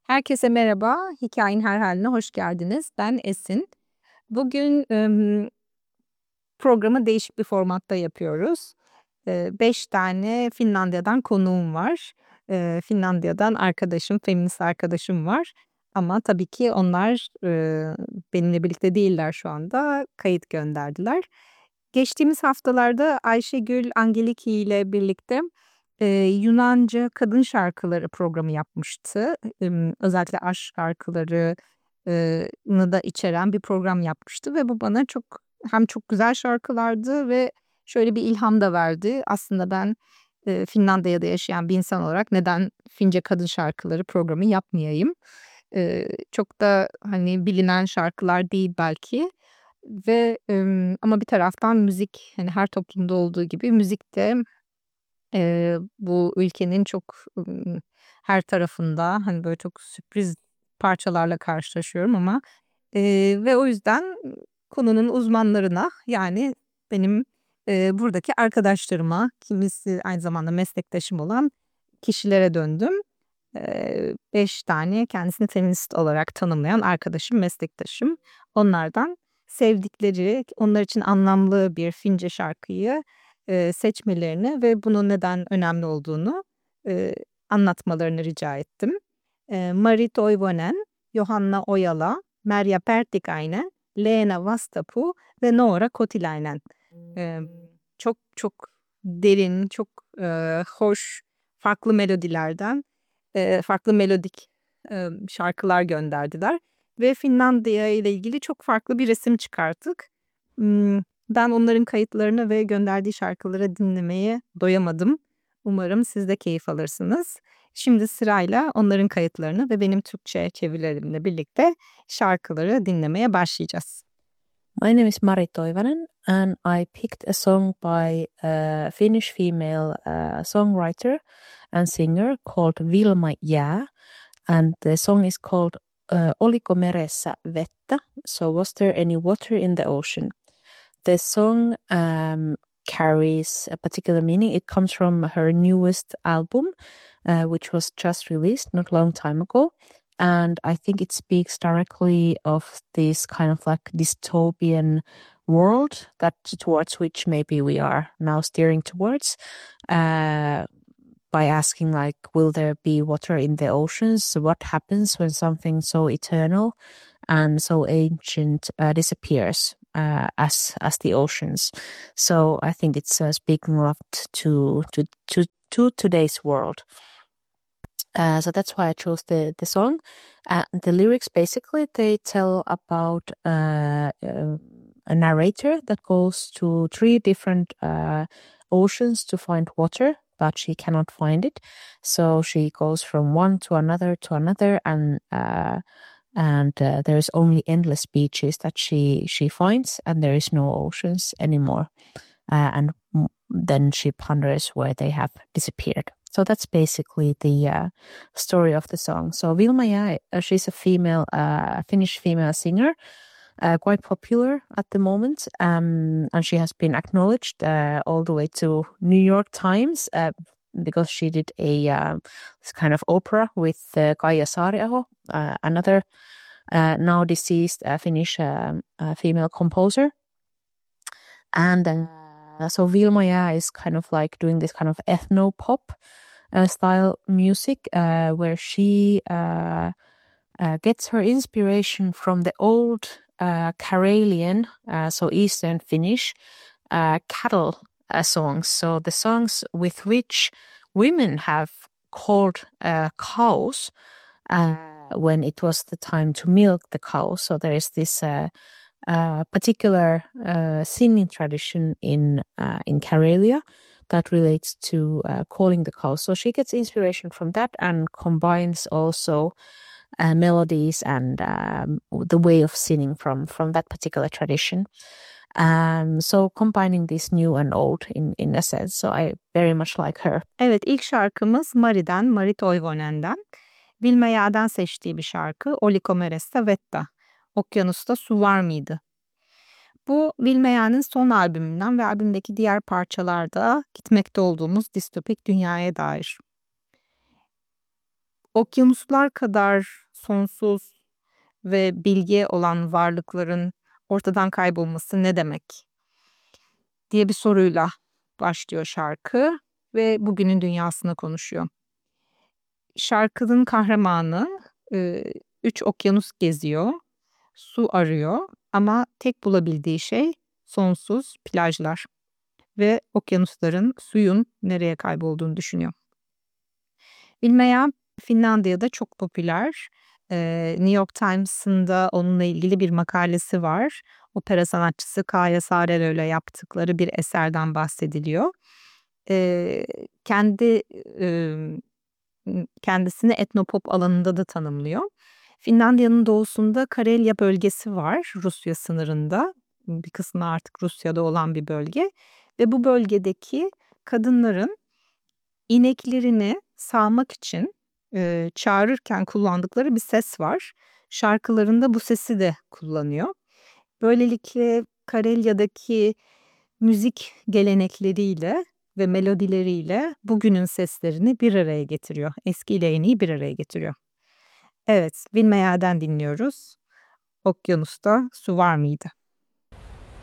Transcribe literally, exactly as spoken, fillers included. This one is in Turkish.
Herkese merhaba, Hikâyenin Her Hâline hoş geldiniz. Ben Esin. Bugün, emm, programı değişik bir formatta yapıyoruz. Eee, beş tane Finlandiya'dan konuğum var. Eee, Finlandiya'dan arkadaşım, feminist arkadaşım var ama tabii ki onlar, eee, benimle birlikte değiller şu anda, kayıt gönderdiler. Geçtiğimiz haftalarda Ayşegül Angeliki ile birlikte, eee, Yunanca kadın şarkıları programı yapmıştı. Emm, özellikle aşk şarkıları eee, nı da içeren bir program yapmıştı ve bu bana çok hem çok güzel şarkılardı ve şöyle bir ilham da verdi. Aslında ben, eee, Finlandiya'da yaşayan bir insan olarak neden Fince kadın şarkıları programı yapmayayım? Eee, çok da, hani, bilinen şarkılar değil belki ve, emm, ama bir taraftan müzik, hani, her toplumda olduğu gibi müzik de, eee, bu ülkenin çok, ımm, her tarafında, hani, böyle çok sürpriz parçalarla karşılaşıyorum ama, eee, ve o yüzden konunun uzmanlarına, yani benim, eee, buradaki arkadaşlarıma, kimisi aynı zamanda meslektaşım olan kişilere döndüm. Eee, beş tane kendisini feminist olarak tanımlayan arkadaşım, meslektaşım. Onlardan sevdikleri, onlar için anlamlı bir Fince şarkıyı, eee, seçmelerini ve bunun neden önemli olduğunu, eee, anlatmalarını rica ettim. Eee, Mari Toivonen, Johanna Ojala, Merja Pertikainen, Leena Vastapu ve Noora Kotilainen. Emm, çok çok derin, çok, eee, hoş, farklı melodilerden, eee, farklı melodik, emm, şarkılar gönderdiler ve Finlandiya ile ilgili çok farklı bir resim çıkarttık. Imm, ben onların kayıtlarını ve gönderdiği şarkıları dinlemeye doyamadım. Umarım siz de keyif alırsınız. Şimdi sırayla onların kayıtlarını ve benim Türkçe çevirilerimle birlikte şarkıları dinlemeye başlayacağız. My name is Mari Toivonen, and I picked a song by a Finnish female uh, songwriter and singer called Vilma Jää, and the song is called uh, Oliko meressä vettä? So, was there any water in the ocean? The song um, carries a particular meaning. It comes from her newest album, uh, which was just released not a long time ago. And I think it speaks directly of this kind of like dystopian world that towards which maybe we are now steering towards, uh, by asking like, will there be water in the oceans? What happens when something so eternal and so ancient uh, disappears, uh, as as the oceans? So I think it's uh, speaking a lot to to to to today's world. Uh, so that's why I chose the the song. Uh, the lyrics basically they tell about uh, uh, a narrator that goes to three different uh, oceans to find water, but she cannot find it. So she goes from one to another to another, and uh, and uh, there's only endless beaches that she she finds, and there is no oceans anymore. Uh, and then she ponders where they have disappeared. So that's basically the uh, story of the song. So Vilma Jää, uh, she's a female, uh, Finnish female singer, uh, quite popular at the moment, um, and she has been acknowledged uh, all the way to New York Times uh, because she did a uh, this kind of opera with uh, Kaija Saariaho, uh, another uh, now deceased uh, Finnish um, uh, female composer, and uh, so Vilma Jää is kind of like doing this kind of ethno-pop uh, style music, uh, where she uh, uh, gets her inspiration from the old uh, Karelian, uh, so Eastern Finnish, uh, cattle uh, songs. So the songs with which women have called uh, cows uh, when it was the time to milk the cows. So there is this uh, uh, particular uh, singing tradition in uh, in Karelia that relates to uh, calling the cows. So she gets inspiration from that and combines also uh, melodies and um, the way of singing from from that particular tradition. Um, so combining this new and old in in a sense. So I very much like her. Evet, ilk şarkımız Mari'den, Mari Toivonen'den. Vilma Jää'den seçtiği bir şarkı Oliko meressä vettä? Okyanusta su var mıydı? Bu Vilma Jää'nin son albümünden ve albümdeki diğer parçalarda gitmekte olduğumuz distopik dünyaya dair. Okyanuslar kadar sonsuz ve bilge olan varlıkların ortadan kaybolması ne demek diye bir soruyla başlıyor şarkı ve bugünün dünyasını konuşuyor. Şarkının kahramanı e, üç okyanus geziyor, su arıyor ama tek bulabildiği şey sonsuz plajlar ve okyanusların, suyun nereye kaybolduğunu düşünüyor. Bilmea Finlandiya'da çok popüler. Eee, New York Times'ın da onunla ilgili bir makalesi var. Opera sanatçısı Kaija Saarelo ile yaptıkları bir eserden bahsediliyor. Eee, kendi ımm, kendisini etnopop alanında da tanımlıyor. Finlandiya'nın doğusunda Karelya bölgesi var Rusya sınırında. Bir kısmı artık Rusya'da olan bir bölge ve bu bölgedeki kadınların ineklerini sağmak için, eee, çağırırken kullandıkları bir ses var. Şarkılarında bu sesi de kullanıyor. Böylelikle Karelya'daki müzik gelenekleriyle ve melodileriyle bugünün seslerini bir araya getiriyor. Eski ile yeniyi bir araya getiriyor. Evet, Bilmeyen'den dinliyoruz. Okyanusta su var mıydı?